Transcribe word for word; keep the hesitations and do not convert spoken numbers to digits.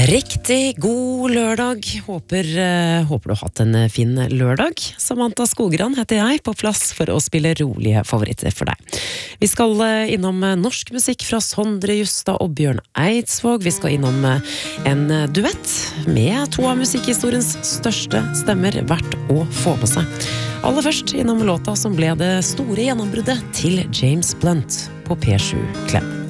Riktig god lørdag. Håper, uh, håper du har hatt en fin lørdag. Samantha Skogran heter jeg, på plass for å spille rolige favoritter for deg. Vi skal uh, innom norsk musikk fra Sondre Justad og Bjørn Eidsvåg. Vi skal innom uh, en duett med to av musikkhistoriens største stemmer, verdt å få med seg. Aller først innom låta som ble det store gjennombruddet til James Blunt på P sju Klem.